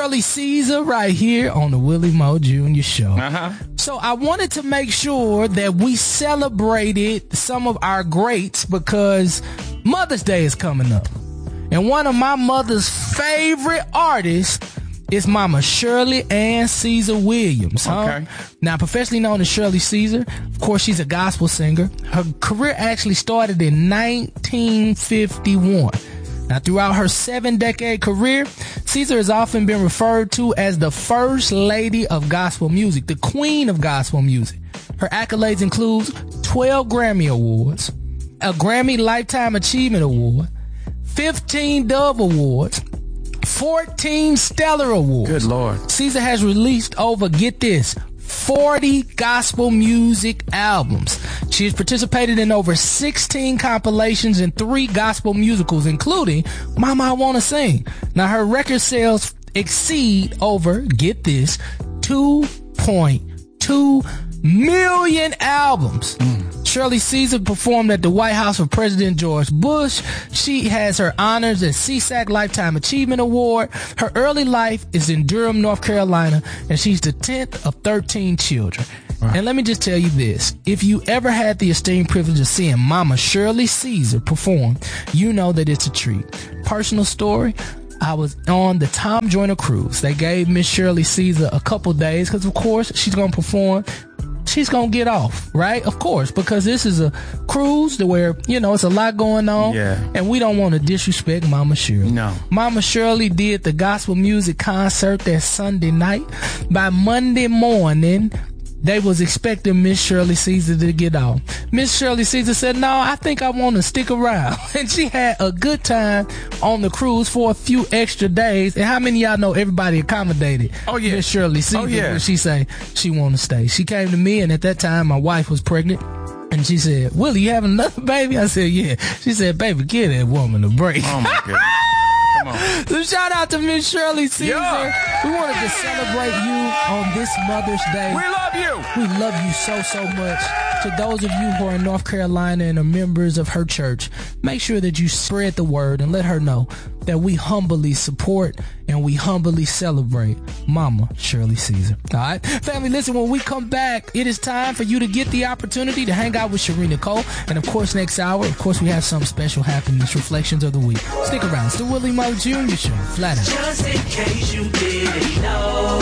Shirley Caesar right here on the Willie Moe Jr. Show. So I wanted to make sure that we celebrated some of our greats because Mother's Day is coming up. And one of my mother's favorite artists is Mama Shirley Ann Caesar Williams. Okay. Now, professionally known as Shirley Caesar, of course, she's a gospel singer. Her career actually started in 1951. Now, throughout her 7-decade career, Caesar has often been referred to as the first lady of gospel music, the queen of gospel music. Her accolades include 12 Grammy Awards, a Grammy Lifetime Achievement Award, 15 Dove Awards, 14 Stellar Awards. Good Lord. Caesar has released over, get this, 40 gospel music albums. She has participated in over 16 compilations and 3 gospel musicals, including Mama, I Wanna Sing. Now, her record sales exceed over, get this, 2.2 million albums. Shirley Caesar performed at the White House for President George Bush. She has her honors at CSAC Lifetime Achievement Award. Her early life is in Durham, North Carolina, and she's the 10th of 13 children. Right. And let me just tell you this. If you ever had the esteemed privilege of seeing Mama Shirley Caesar perform, you know that it's a treat. Personal story, I was on the Tom Joyner cruise. They gave Miss Shirley Caesar a couple days because, of course, she's going to perform. She's going to get off, right? Of course, because this is a cruise to where, you know, it's a lot going on. Yeah. And we don't want to disrespect Mama Shirley. No. Mama Shirley did the gospel music concert that Sunday night. By Monday morning, they was expecting Miss Shirley Caesar to get off. Miss Shirley Caesar said, no, I think I want to stick around. And she had a good time on the cruise for a few extra days. And how many of y'all know everybody accommodated Miss Shirley Caesar when she say she want to stay? She came to me, and at that time, my wife was pregnant. And she said, Willie, you have another baby? I said, yeah. She said, baby, give that woman a break. Oh, my goodness. So shout out to Miss Shirley Caesar. We wanted to celebrate you on this Mother's Day. We love you. We love you so, so much. To those of you who are in North Carolina and are members of her church, make sure that you spread the word and let her know that we humbly support and we humbly celebrate Mama Shirley Caesar. All right? Family, listen, when we come back, it is time for you to get the opportunity to hang out with Sharina Cole. And, of course, next hour, of course, we have some special happenings, reflections of the week. Stick around. It's the Willie Moe Jr. Show. Flat out. Just in case you didn't know,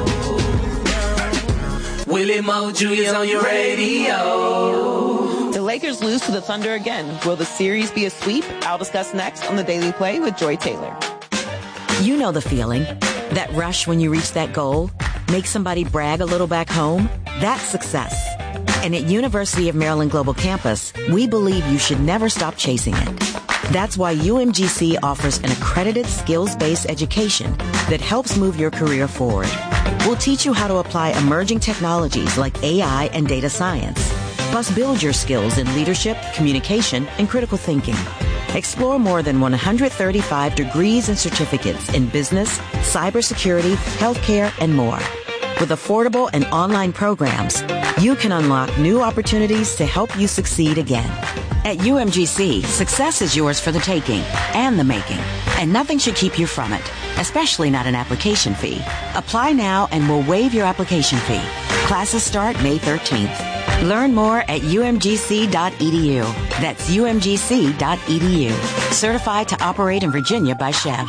Willie Moe Jr. is on your radio. The Lakers lose to the Thunder again. Will the series be a sweep? I'll discuss next on the Daily Play with Joy Taylor. You know the feeling. That rush when you reach that goal. Make somebody brag a little back home. That's success. And at University of Maryland Global Campus, we believe you should never stop chasing it. That's why UMGC offers an accredited skills-based education that helps move your career forward. We'll teach you how to apply emerging technologies like AI and data science, plus build your skills in leadership, communication, and critical thinking. Explore more than 135 degrees and certificates in business, cybersecurity, healthcare, and more. With affordable and online programs, you can unlock new opportunities to help you succeed again. At UMGC, success is yours for the taking and the making, and nothing should keep you from it, especially not an application fee. Apply now and we'll waive your application fee. Classes start May 13th. Learn more at umgc.edu. That's umgc.edu. Certified to operate in Virginia by Chev.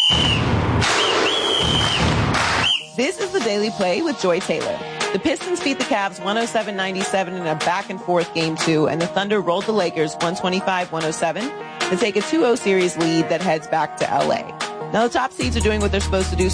This is the Daily Play with Joy Taylor. The Pistons beat the Cavs 107-97 in a back-and-forth Game 2, and the Thunder rolled the Lakers 125-107 to take a 2-0 series lead that heads back to L.A. Now, the top seeds are doing what they're supposed to do